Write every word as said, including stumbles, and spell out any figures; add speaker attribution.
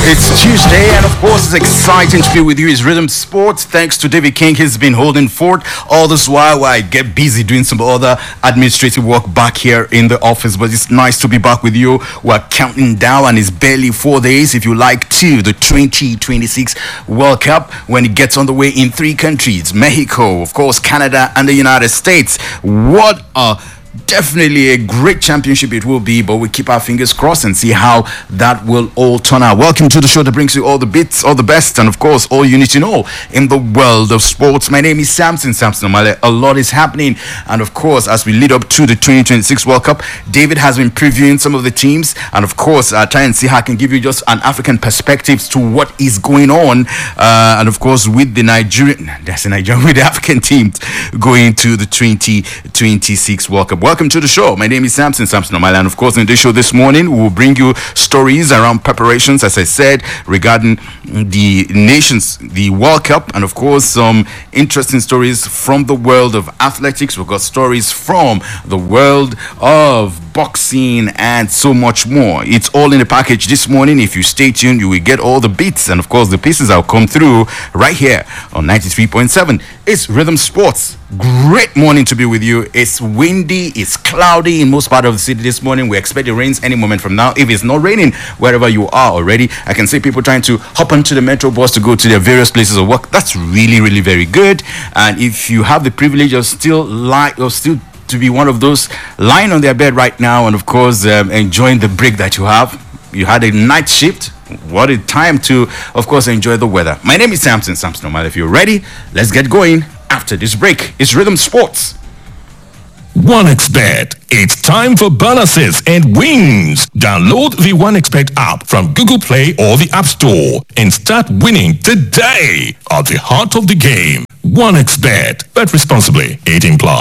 Speaker 1: It's Tuesday, and of course, it's exciting to be with you. It's Rhythm Sports. Thanks to David King, he's been holding fort all this while while I get busy doing some other administrative work back here in the office. But it's nice to be back with you. We're counting down, and it's barely four days, if you like, to the twenty twenty-six World Cup when it gets on the way in three countries: Mexico, of course, Canada, and the United States. What a Definitely a great championship it will be, but we keep our fingers crossed and see how that will all turn out. Welcome to the show that brings you all the bits, all the best, and of course, all you need to know in the world of sports. My name is Samson, Samson Omale. A lot is happening, and of course, as we lead up to the twenty twenty-six World Cup, David has been previewing some of the teams, and of course, uh, try and see how I can give you just an African perspective to what is going on, uh, and of course, with the Nigerian, that's a Nigerian, with the African teams going to the twenty twenty-six World Cup. Welcome to the show. My name is Samson, Samson Omale, and of course, in this show this morning, we will bring you stories around preparations, as I said, regarding the nations, the World Cup, and of course, some interesting stories from the world of athletics. We've got stories from the world of boxing and so much more. It's all in the package this morning. If you stay tuned, you will get all the beats, and of course, the pieces that will come through right here on ninety-three point seven. It's Rhythm Sports. Great morning to be with you. It's windy, it's cloudy in most part of the city this morning. We expect it rains any moment from now. If it's not raining wherever you are already, I can see people trying to hop onto the metro bus to go to their various places of work. That's really, really very good. And if you have the privilege of still lie or still to be one of those lying on their bed right now, and of course um, enjoying the break that you have, you had a night shift. What a time to, of course, enjoy the weather. My name is Samson, Samson Omale. If you're ready, let's get going. After this break, it's Rhythm Sports.
Speaker 2: OneXBet. It's time for bonuses and wins. Download the OneXBet app from Google Play or the App Store and start winning today at the heart of the game. OneXBet. Bet responsibly. eighteen plus.